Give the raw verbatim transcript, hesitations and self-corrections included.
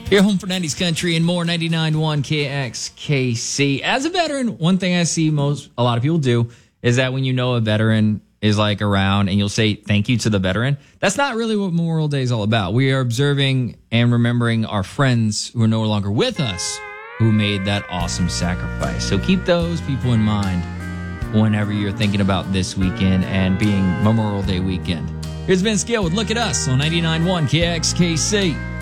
Your home for nineties country and more, ninety-nine point one K X K C. As a veteran, one thing I see most, a lot of people do is that when you know a veteran is like around and you'll say thank you to the veteran, that's not really what Memorial Day is all about. We are observing and remembering our friends who are no longer with us who made that awesome sacrifice. So keep those people in mind whenever you're thinking about this weekend and being Memorial Day weekend. Here's Vince Gill with Look at Us on ninety-nine point one K X K C.